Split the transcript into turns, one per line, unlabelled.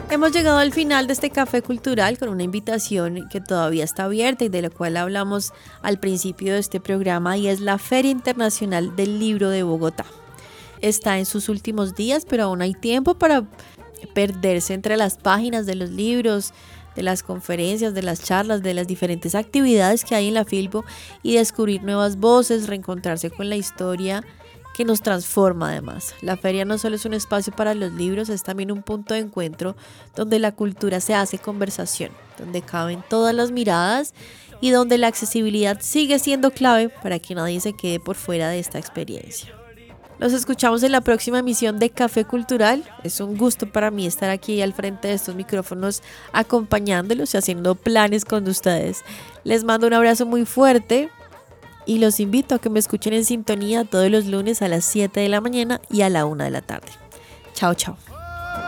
Hemos llegado al final de este café cultural con una invitación que todavía está abierta y de la cual hablamos al principio de este programa, y es la Feria Internacional del Libro de Bogotá. Está en sus últimos días, pero aún hay tiempo para perderse entre las páginas de los libros, de las conferencias, de las charlas, de las diferentes actividades que hay en la Filbo y descubrir nuevas voces, reencontrarse con la historia que nos transforma además. La feria no solo es un espacio para los libros, es también un punto de encuentro donde la cultura se hace conversación, donde caben todas las miradas y donde la accesibilidad sigue siendo clave para que nadie se quede por fuera de esta experiencia. Los escuchamos en la próxima emisión de Café Cultural. Es un gusto para mí estar aquí al frente de estos micrófonos acompañándolos y haciendo planes con ustedes. Les mando un abrazo muy fuerte y los invito a que me escuchen en sintonía todos los lunes a las 7 de la mañana y a la 1 de la tarde. Chao, chao.